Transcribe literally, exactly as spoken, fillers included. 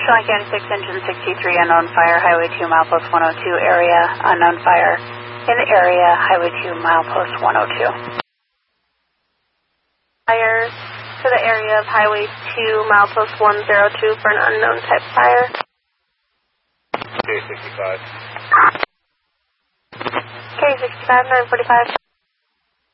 Sean County six, engine sixty-three, unknown fire, Highway two, milepost one oh two area, unknown fire in the area, Highway two, milepost one oh two. Fire to the area of Highway two, milepost one oh two for an unknown type fire. K sixty-five. K sixty-five, nine forty-five.